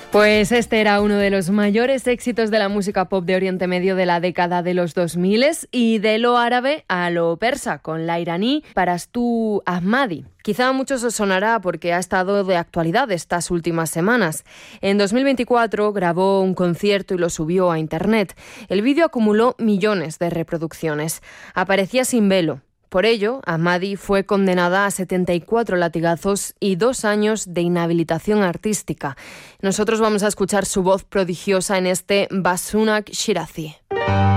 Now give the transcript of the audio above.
Pues este era uno de los mayores éxitos de la música pop de Oriente Medio de la década de los 2000 y de lo árabe a lo persa, con la iraní Parastu Ahmadi. Quizá a muchos os sonará porque ha estado de actualidad estas últimas semanas. En 2024 grabó un concierto y lo subió a internet. El vídeo acumuló millones de reproducciones. Aparecía sin velo. Por ello, Ahmadi fue condenada a 74 latigazos y 2 años de inhabilitación artística. Nosotros vamos a escuchar su voz prodigiosa en este Basunak Shirazi.